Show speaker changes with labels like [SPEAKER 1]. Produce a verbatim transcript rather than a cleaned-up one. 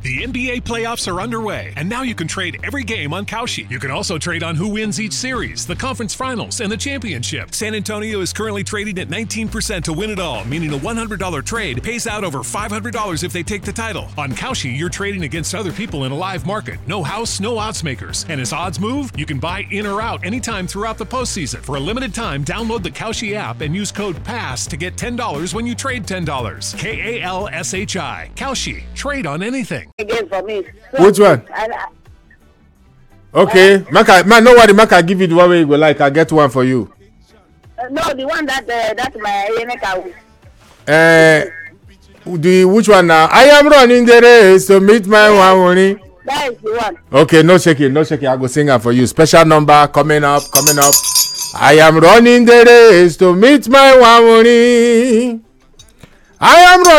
[SPEAKER 1] The N B A playoffs are underway, and now you can trade every game on Kalshi. You can also trade on who wins each series, the conference finals, and the championship. San Antonio is currently trading at nineteen percent to win it all, meaning a one hundred dollars trade pays out over five hundred dollars if they take the title. On Kalshi, you're trading against other people in a live market. No house, no odds makers. And as odds move, you can buy in or out anytime throughout the postseason. For a limited time, download the Kalshi app and use code PASS to get ten dollars when you trade ten dollars. K A L S H I. Kalshi. Trade on anything.
[SPEAKER 2] Again for me. So,
[SPEAKER 3] Which one?
[SPEAKER 2] I, I,
[SPEAKER 3] Okay, uh, Maka, man, no worry, Maka, give you the one way you go like. I get one for you.
[SPEAKER 2] uh, no, the one that uh, that's my Yeneka.
[SPEAKER 3] Uh, the which one now? I am running the race to meet my one money.
[SPEAKER 2] That is the one.
[SPEAKER 3] Okay, no shaking, no shaking. I go sing it for you. Special number coming up, coming up. I am running the race to meet my one money. I am running.